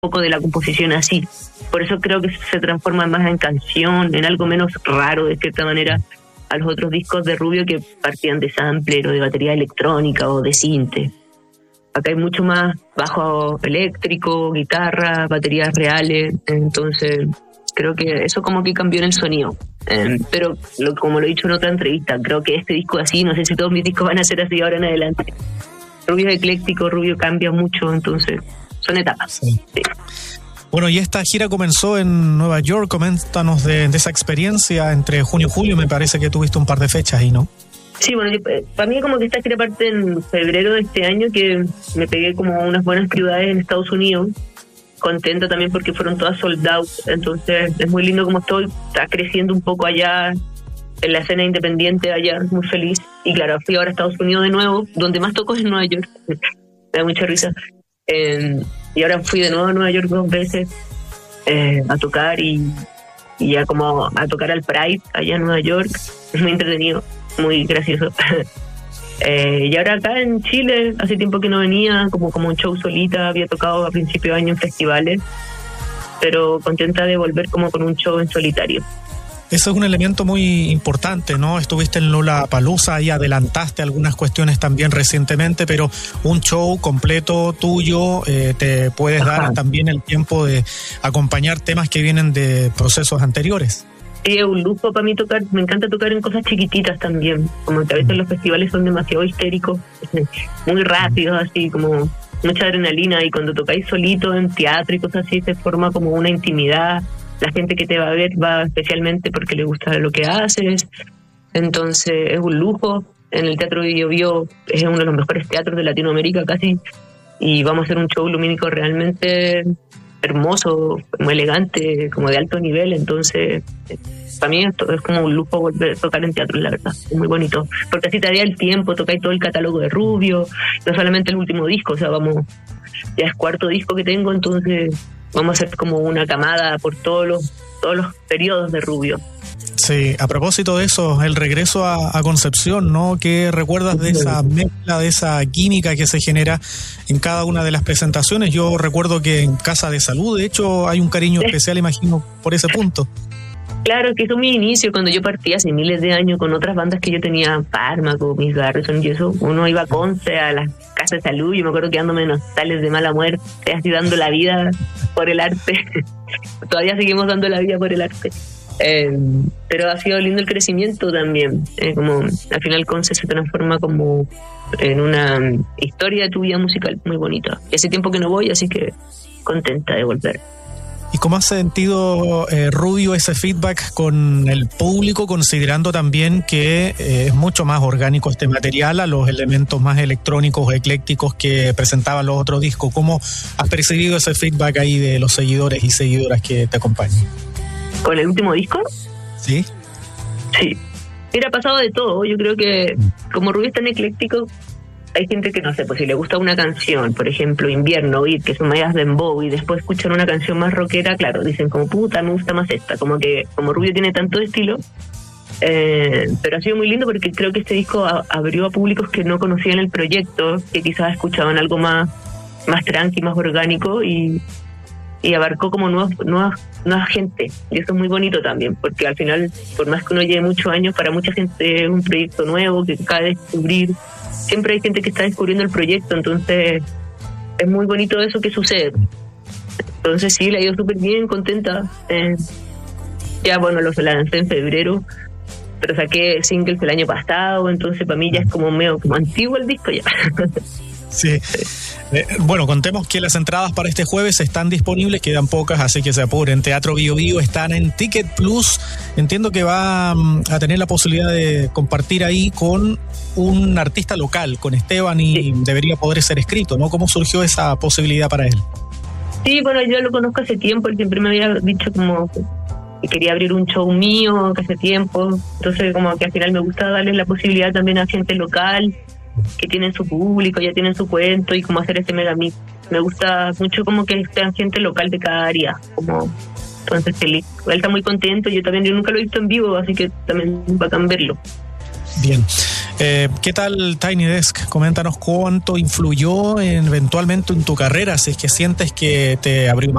poco de la composición así. Por eso creo que se transforma más en canción, en algo menos raro de cierta manera a los otros discos de Rubio que partían de sampler o de batería electrónica o de sinte. Acá hay mucho más bajo eléctrico, guitarra, baterías reales, entonces creo que eso como que cambió en el sonido. Pero como lo he dicho en otra entrevista, creo que este disco es así, no sé si todos mis discos van a ser así ahora en adelante. Rubio es ecléctico, Rubio cambia mucho, entonces son etapas. Sí. Sí. Bueno, y esta gira comenzó en Nueva York. Coméntanos de esa experiencia entre junio y julio. Me parece que tuviste un par de fechas ahí, ¿no? Sí, bueno, para mí como que esta gira parte en febrero de este año, que me pegué como unas buenas ciudades en Estados Unidos. Contenta también porque fueron todas sold out, entonces es muy lindo como está creciendo un poco allá en la escena independiente allá, muy feliz. Y claro, fui ahora a Estados Unidos de nuevo, donde más toco es en Nueva York, me da mucha risa. Y ahora fui de nuevo a Nueva York 2 veces a tocar y ya como a tocar al Pride allá en Nueva York. Es muy entretenido, muy gracioso. Y ahora acá en Chile, hace tiempo que no venía, como un show solita, había tocado a principio de año en festivales, pero contenta de volver como con un show en solitario. Eso es un elemento muy importante, ¿no? Estuviste en Lollapalooza y adelantaste algunas cuestiones también recientemente, pero un show completo tuyo, te puedes dar también el tiempo de acompañar temas que vienen de procesos anteriores. Sí, es un lujo para mí tocar, me encanta tocar en cosas chiquititas también, como que a veces los festivales son demasiado histéricos, muy rápidos, así como mucha adrenalina, y cuando tocáis solito en teatro y cosas así se forma como una intimidad. La gente que te va a ver va especialmente porque le gusta lo que haces, entonces es un lujo. En el Teatro Bio Bio es uno de los mejores teatros de Latinoamérica casi, y vamos a hacer un show lumínico realmente hermoso, muy elegante, como de alto nivel, entonces para mí esto es como un lujo volver a tocar en teatro, la verdad, es muy bonito, porque así te daría el tiempo, tocáis todo el catálogo de Rubio, no solamente el último disco, o sea, ya es 4º disco que tengo, entonces vamos a hacer como una camada por todos los periodos de Rubio. Sí, a propósito de eso, el regreso a Concepción, ¿no? ¿Qué recuerdas de esa mezcla, de esa química que se genera en cada una de las presentaciones? Yo recuerdo que en Casa de Salud, de hecho, hay un cariño especial, imagino, por ese punto. Claro, que eso mi inicio, cuando yo partí hace miles de años con otras bandas que yo tenía, Fármaco, Miss Garrison y eso, uno iba a Conce, a las Casas de Salud, yo me acuerdo quedándome en hostales de mala muerte, así dando la vida por el arte. Todavía seguimos dando la vida por el arte. Pero ha sido lindo el crecimiento también, como al final Conce se transforma como en una historia de tu vida musical muy bonita. Y hace tiempo que no voy, así que contenta de volver. ¿Y cómo has sentido, Rubio, ese feedback con el público, considerando también que es mucho más orgánico este material a los elementos más electrónicos o eclécticos que presentaban los otros discos? ¿Cómo has percibido ese feedback ahí de los seguidores y seguidoras que te acompañan? ¿Con el último disco? Sí. Sí. Mira, ha pasado de todo. Yo creo que como Rubio es tan ecléctico, hay gente que no sé, pues si le gusta una canción, por ejemplo, Invierno, que son medias dembow, y después escuchan una canción más rockera, claro, dicen como puta, me gusta más esta, como Rubio tiene tanto estilo, pero ha sido muy lindo porque creo que este disco abrió a públicos que no conocían el proyecto, que quizás escuchaban algo más tranqui, más orgánico, y abarcó como nueva gente, y eso es muy bonito también, porque al final, por más que uno lleve muchos años, para mucha gente es un proyecto nuevo que acaba de descubrir. Siempre hay gente que está descubriendo el proyecto, entonces es muy bonito eso que sucede. Entonces sí, la he ido súper bien, contenta. Ya bueno, lo lancé en febrero, pero saqué singles el año pasado, entonces para mí ya es como medio como antiguo el disco ya. Sí. Bueno, contemos que las entradas para este jueves están disponibles, quedan pocas, así que se apuren. Teatro Bio Bio están en Ticket Plus. Entiendo que va a tener la posibilidad de compartir ahí con un artista local, con Esteban, y sí, debería poder ser escrito, ¿no? ¿Cómo surgió esa posibilidad para él? Sí, bueno, yo lo conozco hace tiempo, él siempre me había dicho como que quería abrir un show mío hace tiempo, entonces como que al final me gusta darle la posibilidad también a gente local que tienen su público, ya tienen su cuento, y como hacer ese megamix. Me gusta mucho como que sean gente local de cada área, como entonces él está muy contento, yo nunca lo he visto en vivo, así que también bacán verlo. Bien. ¿Qué tal Tiny Desk? Coméntanos cuánto influyó eventualmente en tu carrera, si es que sientes que te abrió